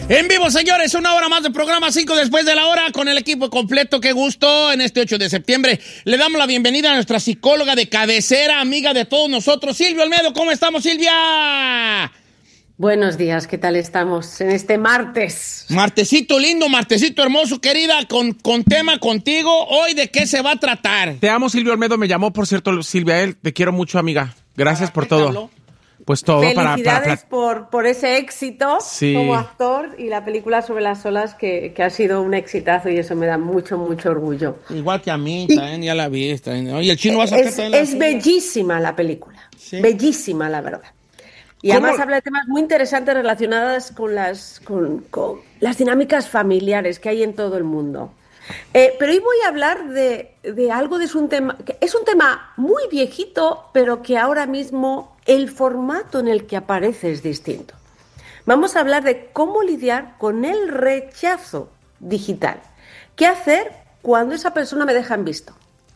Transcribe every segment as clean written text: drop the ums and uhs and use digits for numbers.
En vivo, señores, una hora más de programa, 5 después de la hora, con el equipo completo. Qué gusto. En este 8 de septiembre le damos la bienvenida a nuestra psicóloga de cabecera, amiga de todos nosotros, Silvia Olmedo. ¿Cómo estamos, Silvia? Buenos días, ¿qué tal estamos en este martes? Martesito lindo, martesito hermoso, querida, con tema contigo. Hoy, ¿de qué se va a tratar? Te amo, Silvia Olmedo. Me llamó, por cierto, Silvia. Te quiero mucho, amiga. Gracias por todo. Habló? Pues todo Felicidades por ese éxito sí, como actor y la película Sobre las olas que ha sido un exitazo y eso me da mucho, mucho orgullo. Igual que a mí, también ya la vi. Oye, el chino va a sacar también Es bellísima la película, ¿sí? Bellísima, la verdad. Y además habla de temas muy interesantes relacionados con las dinámicas familiares que hay en todo el mundo. Pero hoy voy a hablar de algo un tema que es un tema muy viejito, pero que ahora mismo el formato en el que aparece es distinto. Vamos a hablar de cómo lidiar con el rechazo digital. ¿Qué hacer cuando esa persona me deja en visto?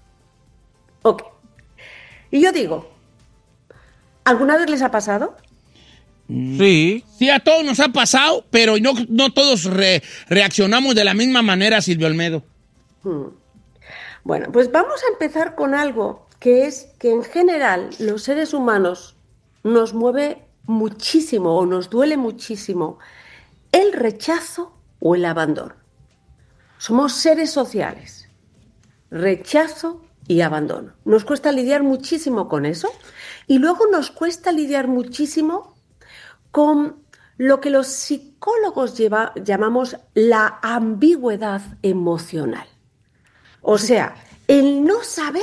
Ok. Y yo digo, ¿alguna vez les ha pasado? Sí. Sí, a todos nos ha pasado, pero no todos reaccionamos de la misma manera, Silvia Olmedo. Bueno, pues vamos a empezar con algo que es que en general los seres humanos nos mueve muchísimo o nos duele muchísimo el rechazo o el abandono. Somos seres sociales. Rechazo y abandono. Nos cuesta lidiar muchísimo con eso y luego nos cuesta lidiar muchísimo con lo que los psicólogos llamamos la ambigüedad emocional. O sea, el no saber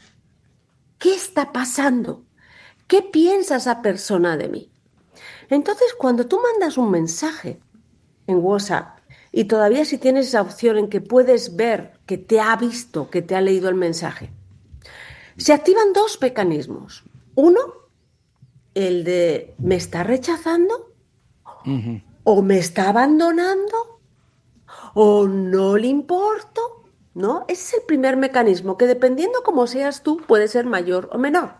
qué está pasando, qué piensa esa persona de mí. Entonces, cuando tú mandas un mensaje en WhatsApp y todavía si tienes esa opción en que puedes ver que te ha visto, que te ha leído el mensaje, se activan dos mecanismos. Uno, el de ¿me está rechazando? Uh-huh. ¿O me está abandonando? ¿O no le importo? ¿No? Ese es el primer mecanismo que dependiendo cómo seas tú puede ser mayor o menor.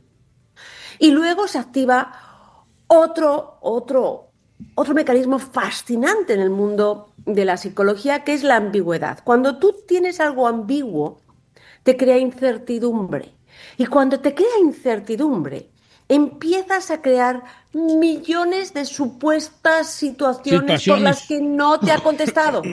Y luego se activa otro mecanismo fascinante en el mundo de la psicología que es la ambigüedad. Cuando tú tienes algo ambiguo te crea incertidumbre y cuando te crea incertidumbre empiezas a crear millones de supuestas situaciones por las que no te ha contestado.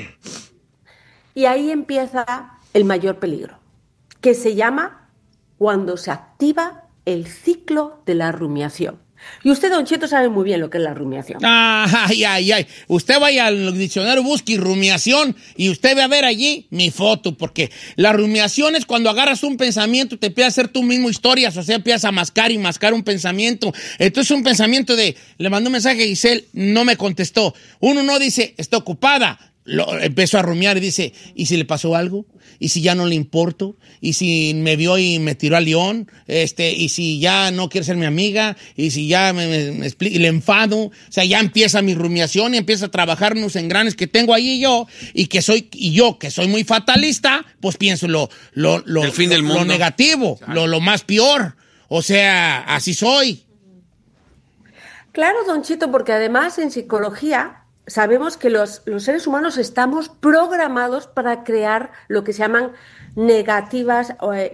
Y ahí empieza el mayor peligro, que se llama cuando se activa el ciclo de la rumiación. Y usted, Don Cheto, sabe muy bien lo que es la rumiación. Ay. Usted vaya al diccionario, busque rumiación y usted ve a ver allí mi foto, porque la rumiación es cuando agarras un pensamiento, te empiezas a hacer tú mismo historias, o sea, empiezas a mascar un pensamiento. Entonces un pensamiento le mandó un mensaje a Giselle, no me contestó. Uno no dice, está ocupada. Empezó a rumiar y dice, ¿y si le pasó algo? ¿Y si ya no le importo? ¿Y si me vio y me tiró al león? ¿Y si ya no quiere ser mi amiga? ¿Y si ya y le enfado? O sea, ya empieza mi rumiación y empieza a trabajar unos engranes que tengo ahí yo, que soy muy fatalista, pues pienso el fin del mundo. Lo negativo, lo más peor. O sea, así soy. Claro, Don Chito, porque además en psicología sabemos que los seres humanos estamos programados para crear lo que se llaman narrativas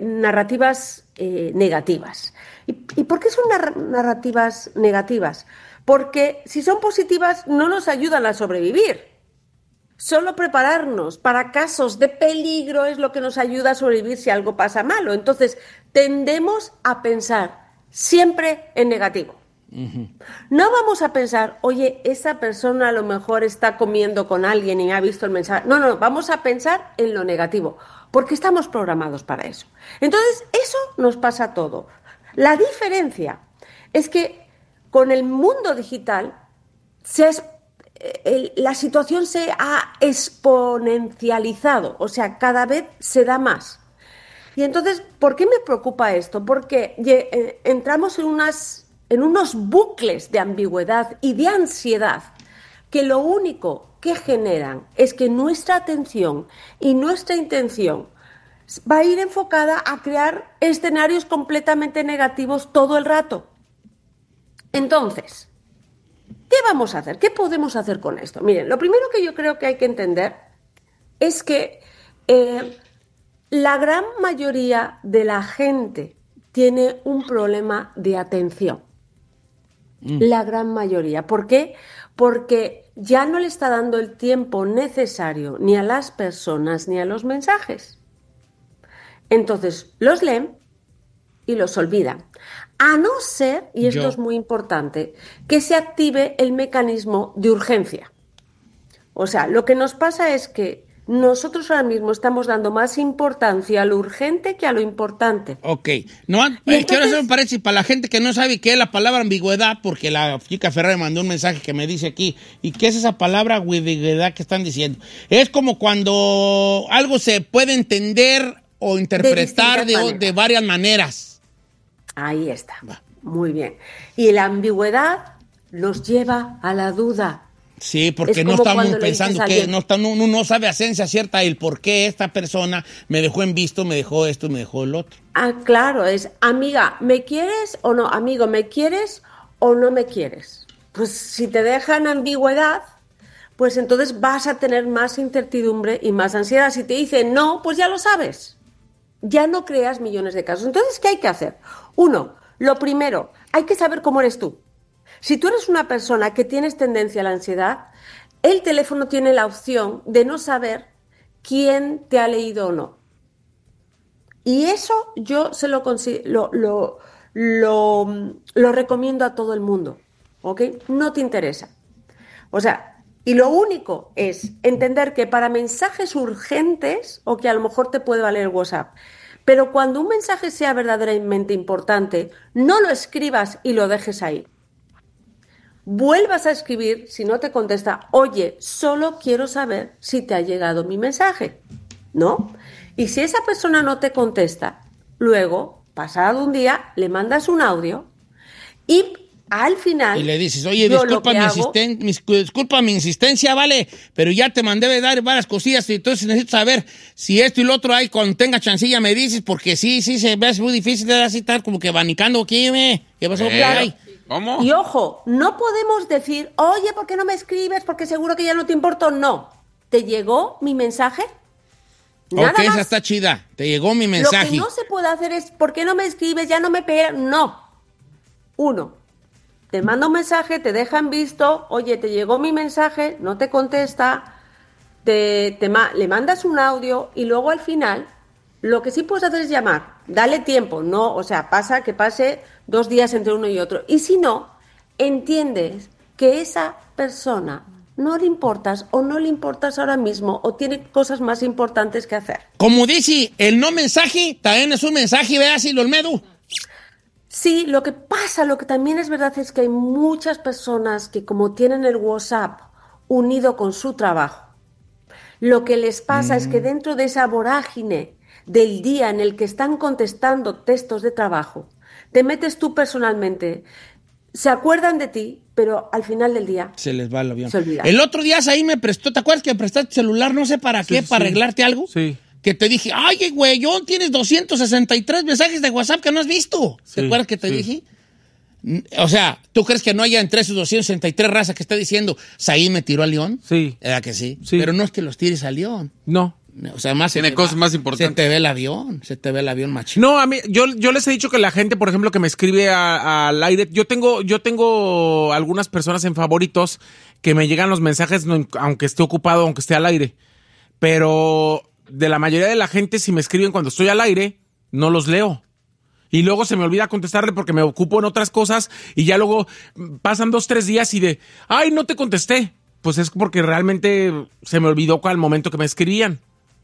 negativas. ¿Y por qué son narrativas negativas? Porque si son positivas no nos ayudan a sobrevivir. Solo prepararnos para casos de peligro es lo que nos ayuda a sobrevivir si algo pasa malo. Entonces, tendemos a pensar siempre en negativo. Uh-huh. No vamos a pensar, oye, esa persona a lo mejor está comiendo con alguien y ha visto el mensaje. No, vamos a pensar en lo negativo, porque estamos programados para eso. Entonces, eso nos pasa a todo. La diferencia es que con el mundo digital la situación se ha exponencializado, o sea, cada vez se da más. Y entonces, ¿por qué me preocupa esto? Porque entramos en unos bucles de ambigüedad y de ansiedad que lo único que generan es que nuestra atención y nuestra intención va a ir enfocada a crear escenarios completamente negativos todo el rato. Entonces, ¿qué vamos a hacer? ¿Qué podemos hacer con esto? Miren, lo primero que yo creo que hay que entender es que la gran mayoría de la gente tiene un problema de atención. La gran mayoría. ¿Por qué? Porque ya no le está dando el tiempo necesario ni a las personas ni a los mensajes. Entonces, los leen y los olvidan. A no ser, y esto es muy importante, que se active el mecanismo de urgencia. O sea, lo que nos pasa es que nosotros ahora mismo estamos dando más importancia a lo urgente que a lo importante. Ok. No, quiero hacer un paréntesis para la gente que no sabe qué es la palabra ambigüedad, porque la chica Ferrari mandó un mensaje que me dice aquí. ¿Y qué es esa palabra ambigüedad que están diciendo? Es como cuando algo se puede entender o interpretar de varias maneras. Ahí está. Muy bien. Y la ambigüedad nos lleva a la duda. Sí, porque no estamos pensando que no sabe a ciencia cierta el por qué esta persona me dejó en visto, me dejó esto y me dejó el otro. Ah, claro, es amiga, ¿me quieres o no? Amigo, ¿me quieres o no me quieres? Pues si te dejan ambigüedad, pues entonces vas a tener más incertidumbre y más ansiedad. Si te dicen no, pues ya lo sabes. Ya no creas millones de casos. Entonces, ¿qué hay que hacer? Uno, lo primero, hay que saber cómo eres tú. Si tú eres una persona que tienes tendencia a la ansiedad, el teléfono tiene la opción de no saber quién te ha leído o no. Y eso yo se lo recomiendo a todo el mundo, ¿ok? No te interesa. O sea, y lo único es entender que para mensajes urgentes, o que a lo mejor te puede valer el WhatsApp, pero cuando un mensaje sea verdaderamente importante, no lo escribas y lo dejes ahí. Vuelvas a escribir, si no te contesta, oye, solo quiero saber si te ha llegado mi mensaje, ¿no? Y si esa persona no te contesta, luego, pasado un día, le mandas un audio y al final... Y le dices, oye, disculpa mi insistencia, vale, pero ya te mandé de dar varias cosillas y entonces necesito saber si esto y lo otro hay, cuando tenga chancilla me dices, porque sí, se ve muy difícil de así estar como que abanicando aquí, ¿qué pasó? Claro. ¿Cómo? Y ojo, no podemos decir, oye, ¿por qué no me escribes? Porque seguro que ya no te importo. No. ¿Te llegó mi mensaje? Nada más. Esa está chida. Te llegó mi mensaje. Lo que no se puede hacer es, ¿por qué no me escribes? Ya no me pegas. No. Uno, te manda un mensaje, te dejan visto, oye, te llegó mi mensaje, no te contesta, le mandas un audio y luego al final, lo que sí puedes hacer es llamar. Dale tiempo, no, o sea, que pase 2 días entre uno y otro. Y si no, entiendes que esa persona no le importas o no le importas ahora mismo o tiene cosas más importantes que hacer. Como dice, el no mensaje también es un mensaje, ¿verdad, Silvia Olmedo? Sí, lo que pasa, lo que también es verdad es que hay muchas personas que como tienen el WhatsApp unido con su trabajo, lo que les pasa es que dentro de esa vorágine del día en el que están contestando textos de trabajo, te metes tú personalmente, se acuerdan de ti, pero al final del día se les va el avión. Se olvidan. El otro día ahí me prestó, ¿te acuerdas que me prestaste tu celular? No sé para qué, para arreglarte algo. Sí. Que te dije, ay, güey, tienes 263 mensajes de WhatsApp que no has visto. ¿Te acuerdas que te dije? O sea, ¿tú crees que no haya entre esos 263 razas que está diciendo, Said me tiró a León? Sí. ¿Verdad que sí? Pero no es que los tires a León. No. O sea, más tiene cosas más importantes. Se te ve el avión machín. No, a mí, yo les he dicho que la gente, por ejemplo, que me escribe al aire, yo tengo algunas personas en favoritos que me llegan los mensajes, aunque esté ocupado, aunque esté al aire. Pero de la mayoría de la gente, si me escriben cuando estoy al aire, no los leo. Y luego se me olvida contestarle porque me ocupo en otras cosas y ya luego pasan 2-3 días y ay, no te contesté. Pues es porque realmente se me olvidó al momento que me escribían.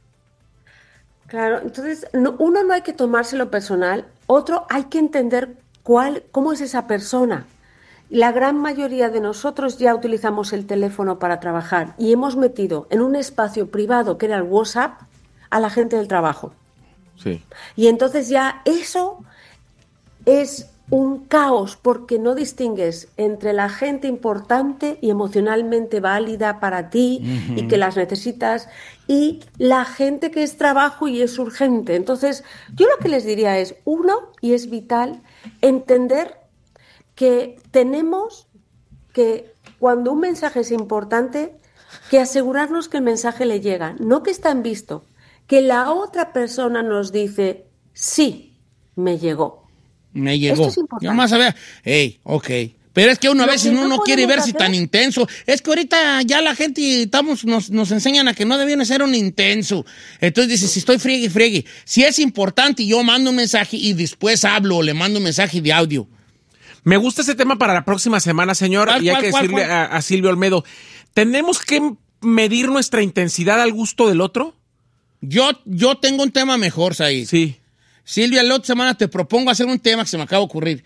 Claro, entonces uno no hay que tomárselo personal, otro hay que entender cómo es esa persona. La gran mayoría de nosotros ya utilizamos el teléfono para trabajar y hemos metido en un espacio privado que era el WhatsApp a la gente del trabajo. Sí. Y entonces ya eso es un caos porque no distingues entre la gente importante y emocionalmente válida para ti y que las necesitas y la gente que es trabajo y es urgente. Entonces, yo lo que les diría es, uno, y es vital, entender que tenemos que cuando un mensaje es importante, que asegurarnos que el mensaje le llega, no que está en visto, que la otra persona nos dice, sí, me llegó. Me llegó. Esto es importante. Yo más sabía, ok. Pero es que uno a veces no quiere verse tan intenso. Es que ahorita ya la gente nos enseñan a que no debían ser un intenso. Entonces dice, si estoy friegue. Si es importante, yo mando un mensaje y después hablo o le mando un mensaje de audio. Me gusta ese tema para la próxima semana, señor. Y hay que decirle a Silvio Olmedo, ¿tenemos que medir nuestra intensidad al gusto del otro? Yo tengo un tema mejor, Said. Sí. Silvia, la otra semana te propongo hacer un tema que se me acaba de ocurrir.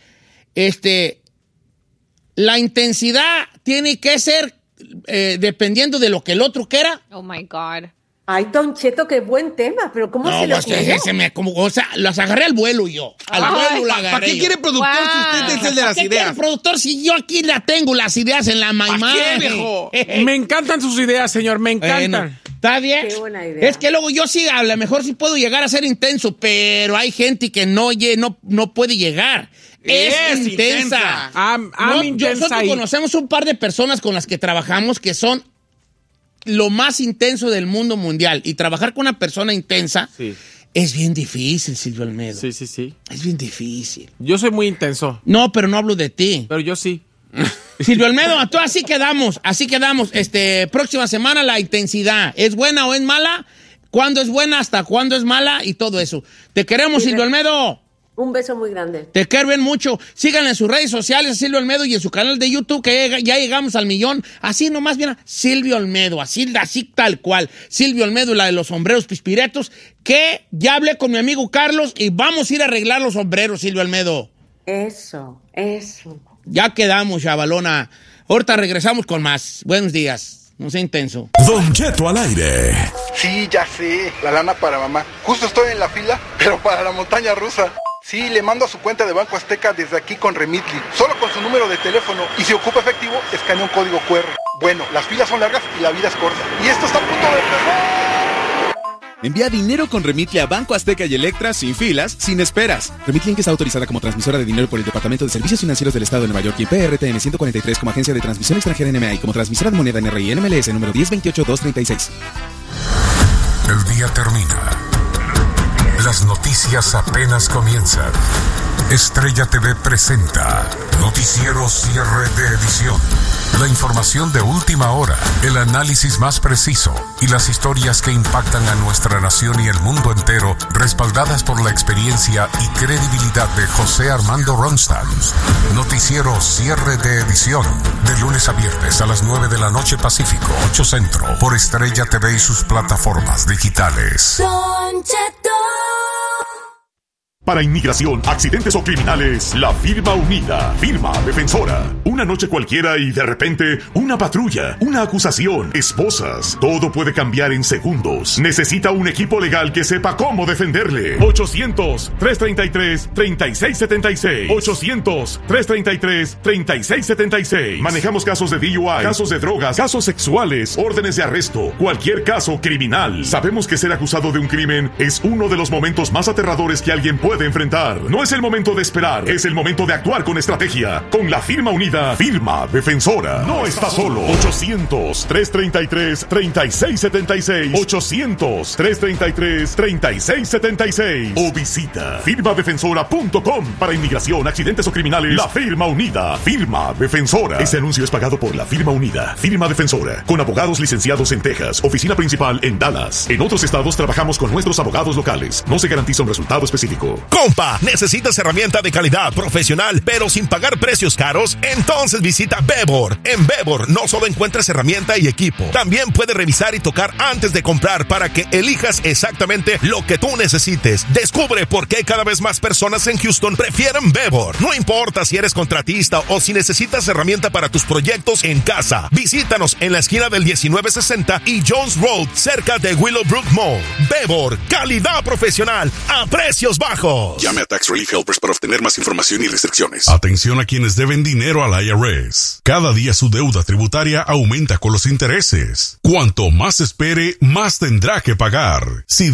La intensidad tiene que ser dependiendo de lo que el otro quiera. Oh my God. Ay, Don Cheto, qué buen tema, pero ¿cómo se le ocurrió? O sea, las agarré al vuelo yo. Vuelo la agarré. ¿Para qué quiere productor si usted es el de las ideas? ¿Para qué productor si yo aquí tengo las ideas en la maimá? ¿Para qué, viejo? Me encantan sus ideas, señor, me encantan. Bueno, ¿está bien? Qué buena idea. Es que luego yo sí, a lo mejor sí puedo llegar a ser intenso, pero hay gente que no puede llegar. Es intensa. Nosotros conocemos un par de personas con las que trabajamos que son lo más intenso del mundo mundial. Y trabajar con una persona intensa es bien difícil, Silvio Olmedo. Sí. Es bien difícil. Yo soy muy intenso. No, pero no hablo de ti. Pero yo sí. Silvio Olmedo, así quedamos. Próxima semana la intensidad. ¿Es buena o es mala? ¿Cuándo es buena? ¿Hasta cuándo es mala? Y todo eso. Te queremos, Silvio Olmedo. Un beso muy grande. Te quiero mucho. Síganle en sus redes sociales a Silvio Olmedo y en su canal de YouTube, que ya llegamos al 1,000,000. Así nomás, bien, Silvio Olmedo, así tal cual. Silvio Olmedo, la de los sombreros pispiretos, que ya hablé con mi amigo Carlos y vamos a ir a arreglar los sombreros, Silvio Olmedo. Eso. Ya quedamos, chavalona. Ahorita regresamos con más. Buenos días. No sea intenso. Don Cheto al aire. Sí, ya sé, la lana para mamá. Justo estoy en la fila, pero para la montaña rusa. Sí, le mando a su cuenta de Banco Azteca desde aquí con Remitly, solo con su número de teléfono, y si ocupa efectivo, escanea un código QR. Bueno, las filas son largas y la vida es corta. Y esto está a punto de empezar. Envía dinero con Remitly a Banco Azteca y Electra sin filas, sin esperas. Remitly Inc. está autorizada como transmisora de dinero por el Departamento de Servicios Financieros del Estado de Nueva York y PRTN 143 como agencia de transmisión extranjera NMA y como transmisora de moneda NRI NMLS número 1028236. El día termina. Las noticias apenas comienzan. Estrella TV presenta Noticiero Cierre de Edición. La información de última hora, el análisis más preciso y las historias que impactan a nuestra nación y el mundo entero, respaldadas por la experiencia y credibilidad de José Armando Ronstadt. Noticiero Cierre de Edición, de lunes a viernes a las 9 de la noche Pacífico, 8 Centro, por Estrella TV y sus plataformas digitales. Don Cheto. Para inmigración, accidentes o criminales, la firma unida, firma defensora. Una noche cualquiera y de repente, una patrulla, una acusación, esposas. Todo puede cambiar en segundos. Necesita un equipo legal que sepa cómo defenderle. 800-333-3676. 800-333-3676. Manejamos casos de DUI, casos de drogas, casos sexuales, órdenes de arresto, cualquier caso criminal. Sabemos que ser acusado de un crimen es uno de los momentos más aterradores que alguien puede enfrentar. No es el momento de esperar, es el momento de actuar con estrategia. Con la firma unida, firma defensora. No está solo. 800-333-3676. 800-333-3676. O visita firmadefensora.com. Para inmigración, accidentes o criminales, la firma unida, firma defensora. Este anuncio es pagado por la firma unida, firma defensora, con abogados licenciados en Texas, oficina principal en Dallas. En otros estados trabajamos con nuestros abogados locales. No se garantiza un resultado específico. Compa, ¿necesitas herramienta de calidad profesional pero sin pagar precios caros? Entonces visita Bebor. En Bebor no solo encuentras herramienta y equipo, también puedes revisar y tocar antes de comprar para que elijas exactamente lo que tú necesites. Descubre por qué cada vez más personas en Houston prefieren Bebor. No importa si eres contratista o si necesitas herramienta para tus proyectos en casa. Visítanos en la esquina del 1960 y Jones Road, cerca de Willowbrook Mall. Bebor, calidad profesional a precios bajos. Llame a Tax Relief Helpers para obtener más información y restricciones. Atención a quienes deben dinero al IRS. Cada día su deuda tributaria aumenta con los intereses. Cuanto más espere, más tendrá que pagar. Si